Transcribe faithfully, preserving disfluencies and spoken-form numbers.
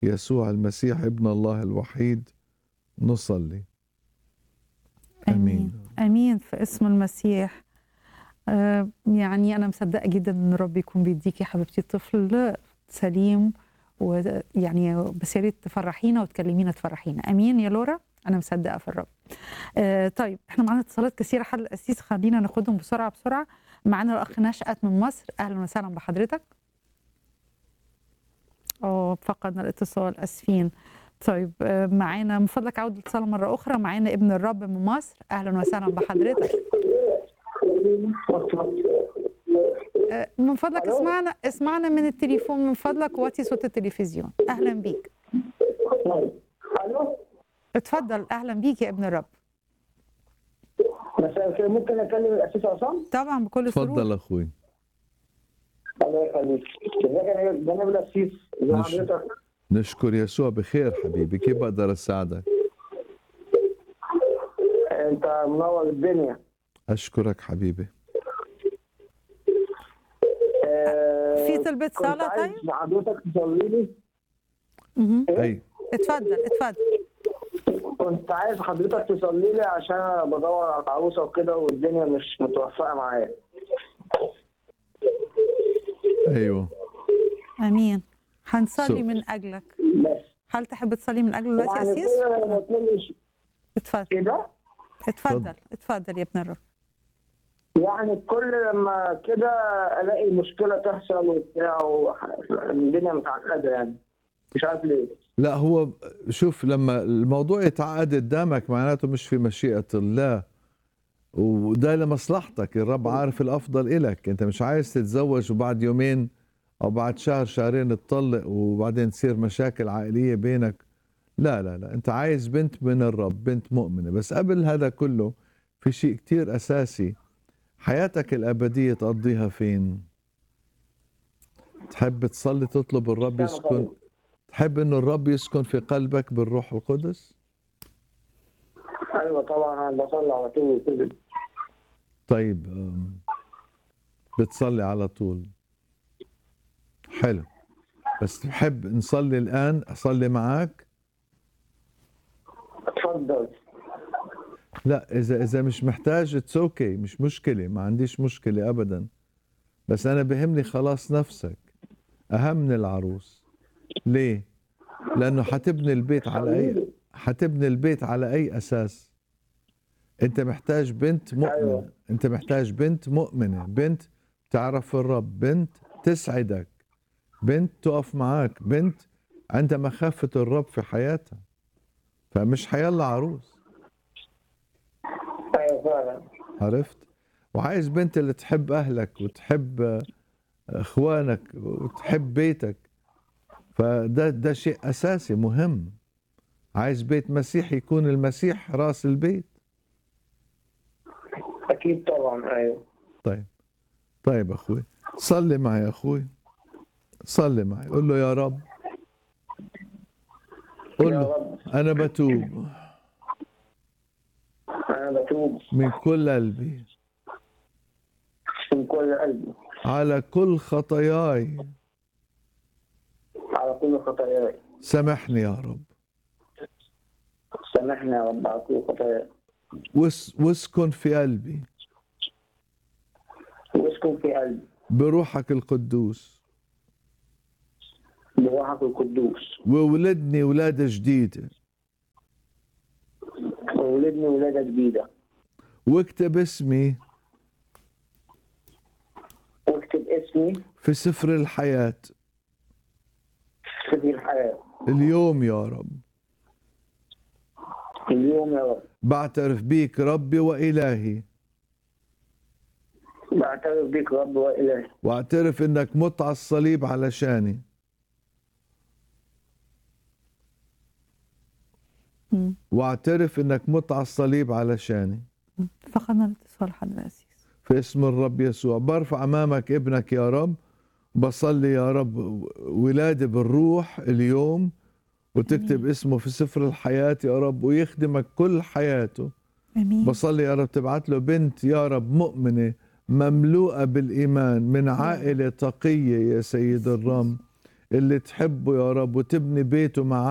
يسوع المسيح ابن الله الوحيد نصلي. آمين آمين في اسم المسيح. آه يعني أنا مصدقة جدا إن رب يكون بيديكي حبيبتي طفل سليم، ويعني بس يا ريت تفرحينا وتكلمينا تفرحينا. امين يا لورا، انا مصدقه في الرب. آه طيب احنا معانا اتصالات كثيره حل القسيس، خلينا ناخدهم بسرعه بسرعه. معانا الاخ نشأت من مصر، اهلا وسهلا بحضرتك. اه فقدنا الاتصال، اسفين. طيب آه معانا من فضلك عود الاتصال مره اخرى. معانا ابن الرب من مصر، اهلا وسهلا بحضرتك. من فضلك اسمعنا اسمعنا من التليفون، من فضلك وطي صوت التلفزيون. اهلا بيك. الو اتفضل، اهلا بيك يا ابن الرب. مساء الخير، ممكن اكلم الاسيس عصام؟ طبعا بكل سرور. اتفضل اخوي. الله يخليك. ازيك يا جناب الاسيس؟ ازي نش... حضرتك؟ نشكر يسوع بخير حبيبي، كيف بقدر اساعدك؟ انت منور الدنيا. اشكرك حبيبي. آه في طلبة صلاة؟ كنت عايز طيب حضرتك تصلي لي. اي اتفضل اتفضل. كنت عايز حضرتك تصلي لي عشان انا بدور على عروسه وكده والدنيا مش متوفقه معايا. ايوه امين، هنصلي So- من اجلك. بس هل تحب تصلي من اجله دلوقتي يا يعني اسيس؟ كده ما تقولش اتفضل كده. اتفضل اتفضل يا ابن الرب. يعني كل لما كده الاقي مشكله تحصل وبتاع والدنيا متعقده، يعني مش عارف ليه. لا هو شوف، لما الموضوع يتعقد قدامك معناته مش في مشيئة الله، وده لمصلحتك. الرب عارف الأفضل إلك. أنت مش عايز تتزوج وبعد يومين أو بعد شهر شهرين تطلق وبعدين تصير مشاكل عائلية بينك. لا لا لا، أنت عايز بنت من الرب، بنت مؤمنة. بس قبل هذا كله في شيء كتير أساسي. حياتك الأبدية تقضيها فين؟ تحب تصلي تطلب الرب يسكن، تحب إنه الرب يسكن في قلبك بالروح القدس؟ ايوه طبعا انا بصلي على طول كده. طيب أم، بتصلي على طول، حلو. بس تحب نصلي الآن؟ أصلي معك؟ اتفضل. لا، إذا إذا مش محتاج اتس اوكي، مش مشكلة، ما عنديش مشكلة أبدا. بس أنا بهمني خلاص نفسك أهم من العروس. ليه؟ لأنه حتبني البيت على أي حتبني البيت على أي أساس؟ أنت محتاج بنت مؤمنة. أيوة. أنت محتاج بنت مؤمنة، بنت تعرف الرب، بنت تسعدك، بنت تقف معاك، بنت عندها مخافة الرب في حياتها. فمش حيلا عروس. ايوه فعلا. عرفت؟ وعايز بنت اللي تحب أهلك وتحب إخوانك وتحب بيتك. فده ده شيء أساسي مهم. عايز بيت مسيح يكون المسيح رأس البيت. اكيد طبعا. ايوه طيب طيب أخوي، صلي معي يا أخوي، صلي معي. قل له يا رب، قل يا له رب أنا بتوب انا بتوب من كل قلبي من كل قلبي على كل خطاياي. على كل خطاياي. سامحني يا رب، سامحني يا رب على كل خطاياي. وس واسكن في قلبي واسكن في قلبي بروحك القدوس، بروحك القدوس. وولدني ولادة جديدة، وولدني ولاده جديده. واكتب اسمي واكتب اسمي في سفر الحياة في سفر الحياه. اليوم يا رب. اليوم يا رب بعترف بيك ربي وإلهي، بعترف بك رب والهي. واعترف انك مت على الصليب علشاني، مم. واعترف انك مت على الصليب علشاني. فقدنا الاتصال حضرتك يا اسيس. في اسم الرب يسوع برفع امامك ابنك يا رب، بصلي يا رب ولادة بالروح اليوم، وتكتب آمين. اسمه في سفر الحياة يا رب، ويخدمك كل حياته. امين بصلي يا رب تبعت له بنت يا رب مؤمنة مملوءة بالإيمان من عائلة تقية يا سيد الرب، اللي تحبه يا رب وتبني بيته معاه